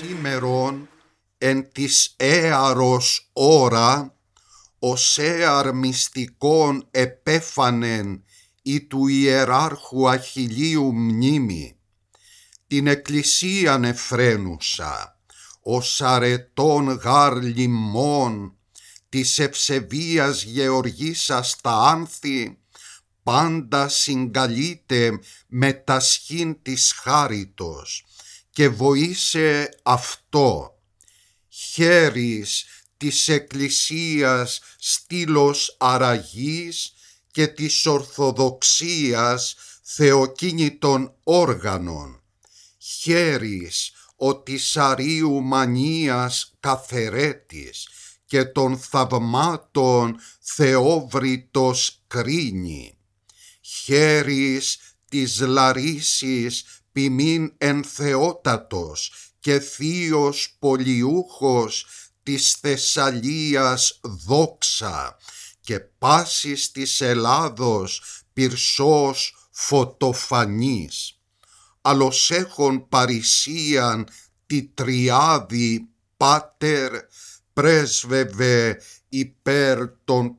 Σήμερον εν της έαρος ώρα ως έαρ μυστικόν επέφανεν η του Ιεράρχου Αχιλλείου μνήμη, την εκκλησίαν εφραίνουσα, ως αρετών γάρ λιμμών της ευσεβίας Γεωργίσας τα άνθη, πάντα συγκαλείται με τασχήν της χάριτος και βοήσε αυτό. Χέρις της Εκκλησίας στήλος αραγής και της Ορθοδοξίας θεοκίνητων όργανων. Χέρις ο της Αρείου Μανίας καθερέτης και των θαυμάτων θεόβριτος κρίνει. Χέρις της Λαρίσης ποιμήν εν θεότατος και θείος πολιούχος της Θεσσαλίας δόξα και πάσης της Ελλάδος πυρσός φωτοφανής. Αλλος έχων παρησίαν τη τριάδη Πάτερ πρέσβευε υπέρ των